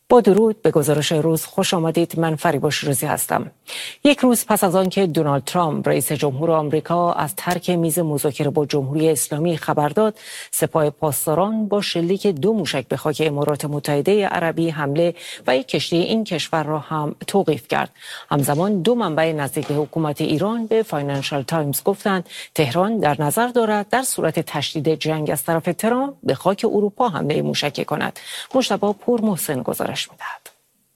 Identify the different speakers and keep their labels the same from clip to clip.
Speaker 1: با درود به گزارش روز خوش آمدید. من فریبا شیرازی هستم. یک روز پس از آنکه دونالد ترامپ رئیس جمهور آمریکا از ترک میز مذاکره با جمهوری اسلامی خبر داد، سپاه پاسداران با شلیک 2 موشک به خاک امارات متحده عربی حمله و یک کشتی این کشور را هم توقیف کرد. همزمان 2 منبع نزدیک به حکومت ایران به فاینانشال تایمز گفتند تهران در نظر دارد در صورت تشدید جنگ از طرف ترامپ به خاک اروپا حمله موشکی کند. مجتبی پور محسن گزارش می‌دهد.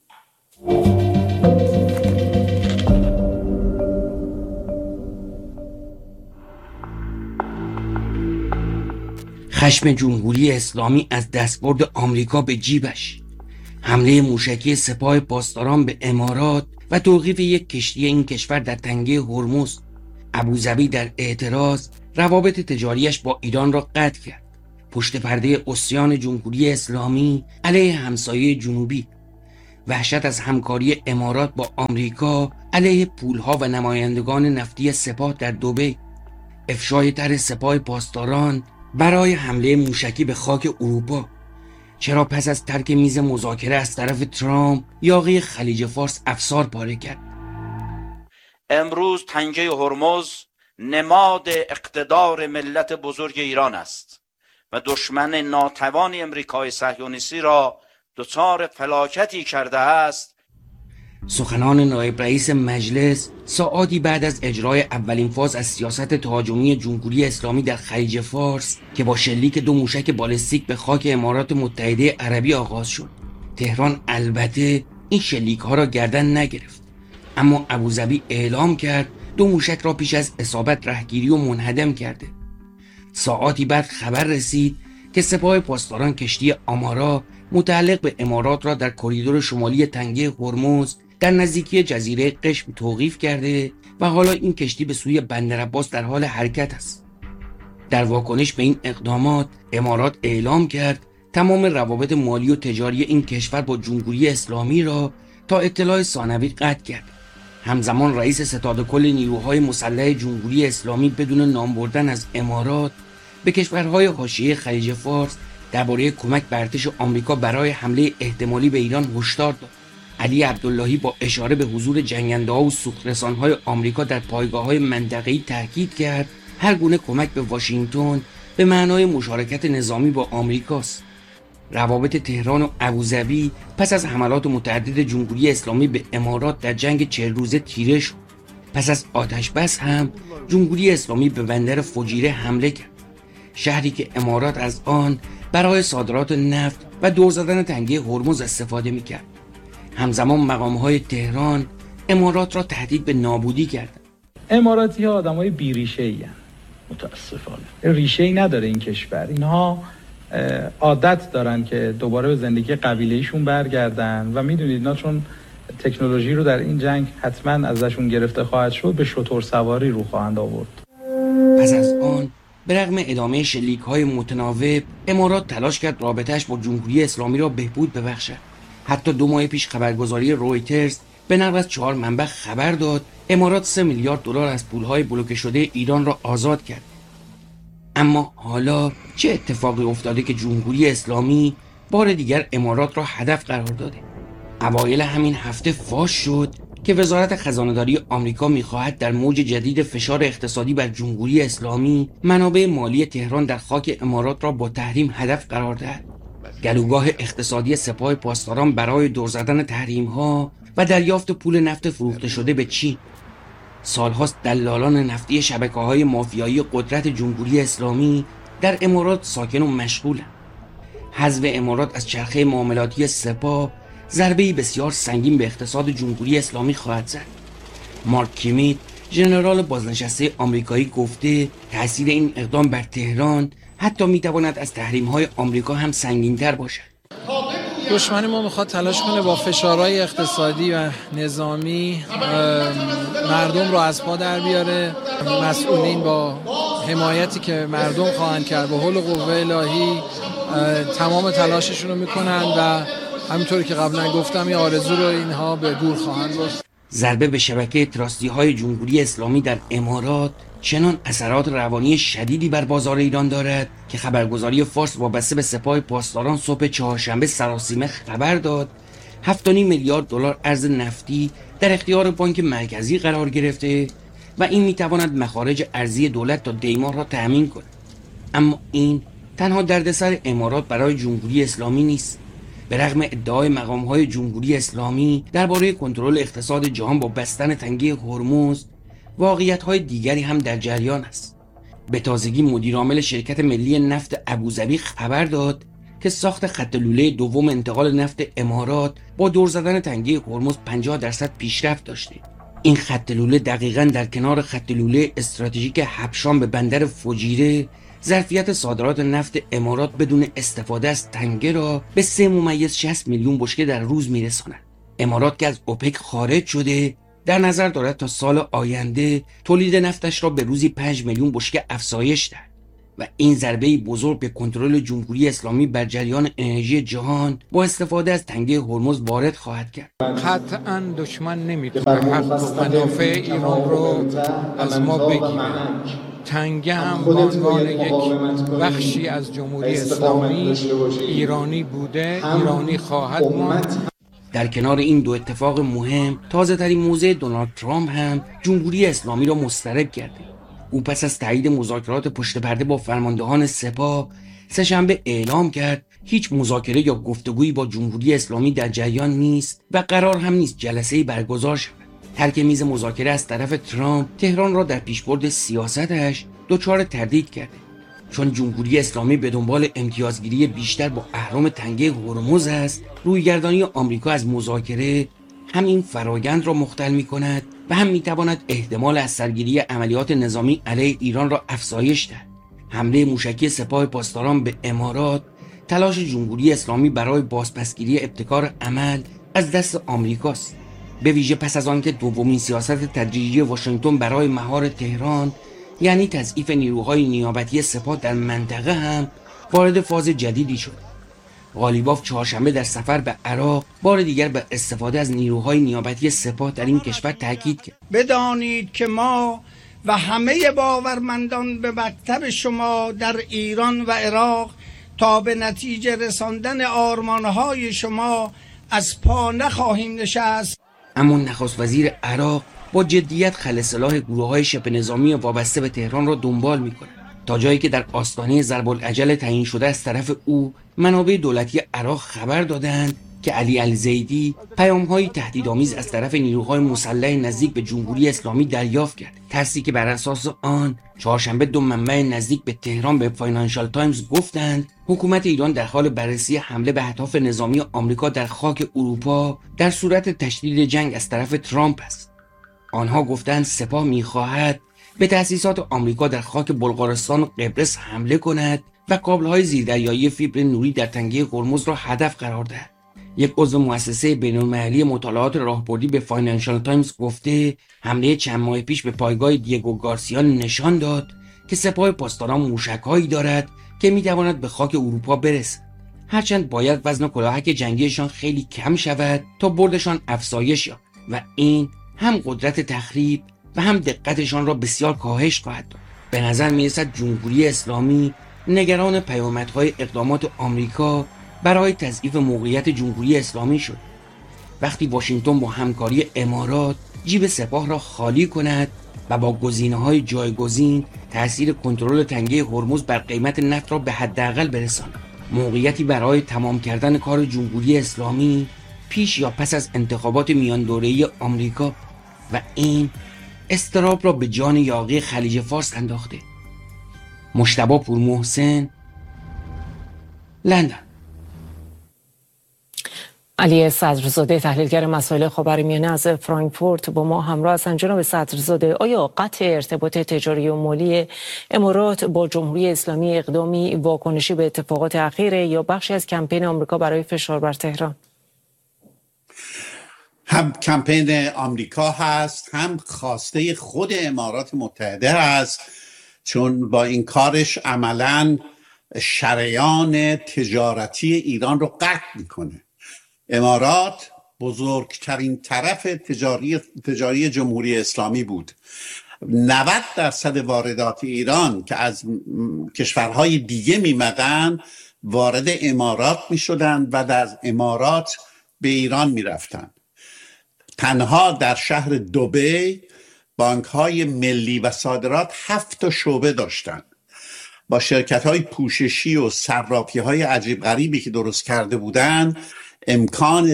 Speaker 2: خشم جمهوری اسلامی از دستبرد آمریکا به جیبش، حمله موشکی سپاه پاسداران به امارات و توقیف یک کشتی این کشور در تنگه هرمز. ابوظبی در اعتراض روابط تجاریش با ایران را قطع کرد. پشت پرده عصیان جمهوری اسلامی علیه همسایه جنوبی، وحشت از همکاری امارات با آمریکا علیه پولها و نمایندگان نفتی سپاه در دبی، افشای طرح سپاه پاسداران برای حمله موشکی به خاک اروپا. چرا پس از ترک میز مذاکره از طرف ترامپ یاغی خلیج فارس افسار پاره کرد؟
Speaker 3: امروز تنگه هرمز نماد اقتدار ملت بزرگ ایران است و دشمن ناتوان امریکای صهیونیستی را دچار فلاکتی کرده است.
Speaker 2: سخنان نایب رئیس مجلس ساعاتی بعد از اجرای اولین فاز از سیاست تهاجمی جمهوری اسلامی در خلیج فارس که با شلیک 2 موشک بالستیک به خاک امارات متحده عربی آغاز شد. تهران البته این شلیک ها را گردن نگرفت، اما ابوظبی اعلام کرد 2 موشک را پیش از اصابت رهگیری و منهدم کرده. ساعاتی بعد خبر رسید که سپاه پاسداران کشتی آمارا متعلق به امارات را در کریدور شمالی تنگه هرمز در نزدیکی جزیره قشم توقیف کرده و حالا این کشتی به سوی بندر عباس در حال حرکت است. در واکنش به این اقدامات امارات اعلام کرد تمام روابط مالی و تجاری این کشور با جمهوری اسلامی را تا اطلاع ثانوی قطع کرد. همزمان رئیس ستاد کل نیروهای مسلح جمهوری اسلامی بدون نام بردن از امارات به کشورهای حاشیه خلیج فارس درباره کمک به ارتش آمریکا برای حمله احتمالی به ایران هشدار داد. علی عبداللهی با اشاره به حضور جنگنده‌ها و سوخت‌رسان‌های آمریکا در پایگاه‌های منطقه‌ای تاکید کرد هر گونه کمک به واشنگتن به معنای مشارکت نظامی با آمریکاست. روابط تهران و ابوظبی پس از حملات متعدد جمهوری اسلامی به امارات در جنگ 40 روزه تیره شد. پس از آتش بس هم جمهوری اسلامی به بندر فجیره حمله کرد، شهری که امارات از آن برای صادرات نفت و دور زدن تنگه هرمز استفاده می‌کرد. همزمان مقام‌های تهران امارات را تهدید به نابودی کردند.
Speaker 4: اماراتی‌ها آدمای بی‌ریشه‌ای هستند. متأسفانه ریشه‌ای نداره این کشور. اینها عادت دارن که دوباره به زندگی قبیله‌ایشون برگردن و میدونید اینا چون تکنولوژی رو در این جنگ حتما ازشون گرفته خواهد شد به شتر سواری رو خواهند آورد.
Speaker 2: پس از آن به رغم ادامه شلیک‌های متناوب امارات تلاش کرد رابطه‌اش با جمهوری اسلامی را بهبود ببخشد. حتی 2 ماه پیش خبرگزاری رویترز به نقل از 4 منبع خبر داد امارات 3 میلیارد دلار از پولهای بلوکه شده ایران را آزاد کرد. اما حالا چه اتفاقی افتاده که جمهوری اسلامی بار دیگر امارات را هدف قرار داده؟ اوایل همین هفته فاش شد که وزارت خزانه‌داری آمریکا می‌خواهد در موج جدید فشار اقتصادی بر جمهوری اسلامی منابع مالی تهران در خاک امارات را با تحریم هدف قرار دهد. گلوگاه اقتصادی سپاه پاسداران برای دور زدن تحریم‌ها و دریافت پول نفت فروخته شده به چین. سالهاست دلالان نفتی شبکه‌های مافیایی قدرت جمهوری اسلامی در امارات ساکن و مشغولند. حذف امارات از چرخه معاملاتی سپاه ضربه‌ای بسیار سنگین به اقتصاد جمهوری اسلامی خواهد زد. مارک کیمیت ژنرال بازنشسته آمریکایی گفته تأثیر این اقدام بر تهران حتی میتواند از تحریم‌های آمریکا هم سنگین‌تر باشد.
Speaker 5: دشمن ما میخواد تلاش کنه با فشارهای اقتصادی و نظامی مردم رو از پا در بیاره. مسئولین با حمایتی که مردم خواهند کرد با حول قوه الهی تمام تلاششون رو میکنن و همینطوری که قبلا گفتم این آرزو رو اینها به گور خواهند برد.
Speaker 2: ضربه به شبکه تراستی‌های جمهوری اسلامی در امارات چنان اثرات روانی شدیدی بر بازار ایران دارد که خبرگزاری فارس وابسته به سپاه پاسداران صبح چهارشنبه سراسیمه خبر داد 7.5 میلیارد دلار ارز نفتی در اختیار بانک مرکزی قرار گرفته و این میتواند مخارج ارزی دولت تا دیماه را تأمین کند. اما این تنها دردسر امارات برای جمهوری اسلامی نیست. به رغم ادعای مقام‌های جمهوری اسلامی درباره کنترل اقتصاد جهان با بستن تنگه هرمز، واقعیت‌های دیگری هم در جریان است. به تازگی مدیرعامل شرکت ملی نفت ابوظبی خبر داد که ساخت خط لوله دوم انتقال نفت امارات با دور زدن تنگه هرمز 50% پیشرفت داشته. این خط لوله دقیقاً در کنار خط لوله استراتژیک حبشان به بندر فجیره ظرفیت صادرات نفت امارات بدون استفاده از تنگه را به 3.60 میلیون بشکه در روز میرساند. امارات که از اوپک خارج شده در نظر دارد تا سال آینده تولید نفتش را به روزی 5 میلیون بشکه افزایش دهد و این ضربه بزرگ به کنترل جمهوری اسلامی بر جریان انرژی جهان با استفاده از تنگه هرمز وارد خواهد کرد.
Speaker 6: قطعاً دشمن نمیتونه حق و منافع ایران رو از ما بگیره. تنگه هم به عنوان یک بخشی از جمهوری اسلامی ایرانی بوده، ایرانی خواهد ماند.
Speaker 2: در کنار این دو اتفاق مهم، تازه ترین موضع دونالد ترامپ هم جمهوری اسلامی را مضطرب کرده. او پس از تایید مذاکرات پشت پرده با فرماندهان سپاه سه‌شنبه اعلام کرد هیچ مذاکره یا گفتگویی با جمهوری اسلامی در جریان نیست و قرار هم نیست جلسه‌ای برگزار شود. ترک میز مذاکره از طرف ترامپ تهران را در پیشبرد سیاستش دچار تردید کرده، چون جمهوری اسلامی به دنبال امتیازگیری بیشتر با اهرام تنگه هرمز است. رویگردانی آمریکا از مذاکره هم این فرایند را مختل می‌کند و هم می‌تواند احتمال از سرگیری عملیات نظامی علیه ایران را افزایش دهد. حمله موشکی سپاه پاسداران به امارات تلاش جمهوری اسلامی برای بازپسگیری ابتکار عمل از دست آمریکاست، به ویژه پس از آنکه دومین سیاست تدریجی واشنگتن برای مهار تهران یعنی تضعیف نیروهای نیابتی سپاه در منطقه هم وارد فاز جدیدی شد. غالیباف چهارشنبه در سفر به عراق بار دیگر به استفاده از نیروهای نیابتی سپاه در این کشور تاکید کرد.
Speaker 7: بدانید که ما و همه باورمندان به مکتب شما در ایران و عراق تا به نتیجه رساندن آرمانهای شما از پا نخواهیم نشست.
Speaker 2: اما نخست وزیر عراق با جدیت خل سلاح گروه‌های شبه نظامی وابسته به تهران را دنبال می‌کند، تا جایی که در آستانه ضرب العجل تعیین شده از طرف او منابع دولتی عراق خبر دادند که علی الزیدی پیام‌های تهدیدآمیز از طرف نیروهای مسلح نزدیک به جمهوری اسلامی دریافت کرد. ترسی که بر اساس آن چهارشنبه دو منبع نزدیک به تهران به فاینانشال تایمز گفتند حکومت ایران در حال بررسی حمله به اهداف نظامی آمریکا در خاک اروپا در صورت تشدید جنگ از طرف ترامپ است. آنها گفتند سپاه می‌خواهد به تأسیسات آمریکا در خاک بلغارستان و قبرس حمله کند و کابل‌های زیردریایی فیبر نوری در تنگه هرمز را هدف قرار دهد. یک عضو مؤسسه بین‌المللی مطالعات راهبردی به فاینانشال تایمز گفته حمله چند ماه پیش به پایگاه دیگو گارسیا نشان داد که سپاه پاسداران موشک‌هایی دارد که می‌تواند به خاک اروپا برسد، هرچند باید وزن کلاهک جنگیشان خیلی کم شود تا بردشان افزایش یابد و این هم قدرت تخریب و هم دقتشان را بسیار کاهش خواهد داد. به نظر می‌رسد جمهوری اسلامی نگران پیامدهای اقدامات آمریکا برای تضعیف موقعیت جمهوری اسلامی شد. وقتی واشنگتن با همکاری امارات جیب سپاه را خالی کند و با گزینه‌های جایگزین تأثیر کنترل تنگه هرمز بر قیمت نفت را به حداقل برساند، موقعیتی برای تمام کردن کار جمهوری اسلامی پیش یا پس از انتخابات میان دوره‌ای آمریکا و این اضطراب را به جان یاغی خلیج فارس انداخته. مجتبی پورمحسن، لندن.
Speaker 1: علی صدرزاده تحلیلگر مسائل خاورمیانه از فرانکفورت با ما همراه هستند. جناب صدرزاده، آیا قطع ارتباط تجاری و مالی امارات با جمهوری اسلامی اقدامی واکنشی به اتفاقات اخیر یا بخشی از کمپین آمریکا برای فشار بر تهران؟
Speaker 8: هم کمپین آمریکا هست، هم خواسته خود امارات متحده هست، چون با این کارش عملاً شریان تجارتی ایران رو قطع میکنه. امارات بزرگترین طرف تجاری جمهوری اسلامی بود. 90% واردات ایران که از کشورهای دیگه میمدن وارد امارات میشدن و در امارات به ایران میرفتن. تنها در شهر دبی بانک‌های ملی و صادرات 7 شعبه داشتن با شرکت‌های پوششی و صرافی‌های عجیب غریبی که درست کرده بودن. امکان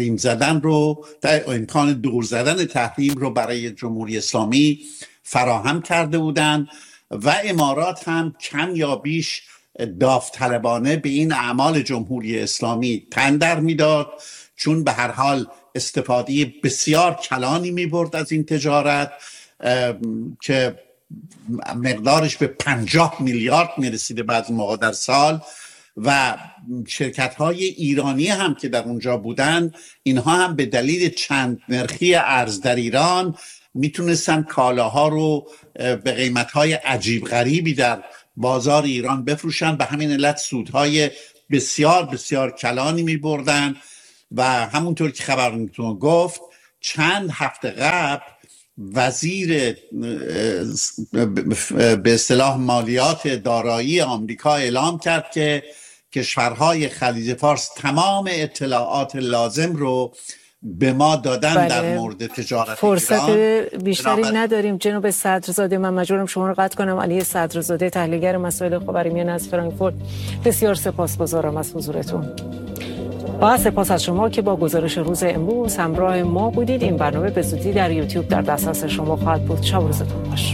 Speaker 8: دور زدن تحریم رو برای جمهوری اسلامی فراهم کرده بودند و امارات هم کم یا بیش داوطلبانه به این اعمال جمهوری اسلامی تن در میداد، چون به هر حال استفاده بسیار کلانی میبرد از این تجارت که مقدارش به 50 میلیارد میرسیده بعضی موقع در سال. و شرکت‌های ایرانی هم که در اونجا بودن، اینها هم به دلیل چند نرخی ارز در ایران میتونستن کالاها رو به قیمت‌های عجیب غریبی در بازار ایران بفروشن، به همین علت سودهای بسیار بسیار کلانی میبردن. و همونطور که خبرنگارتون گفت چند هفته قبل وزیر به اصطلاح مالیات دارایی آمریکا اعلام کرد که کشورهای خلیج فارس تمام اطلاعات لازم رو به ما دادن در مورد تجارت
Speaker 1: فرصت
Speaker 8: ایران.
Speaker 1: بیشتری نداریم. جناب صدرزاده، من مجبورم شما رو قطع کنم. علی صدرزاده، تحلیلگر مسائل خاورمیانه از فرانکفورت، بسیار سپاسگزارم از حضورتون. با سپاس از شما که با گزارش روز امروز همراه ما بودید. این برنامه به زودی در یوتیوب در دسترس شما خواهد بود. شب و روزتون خوش.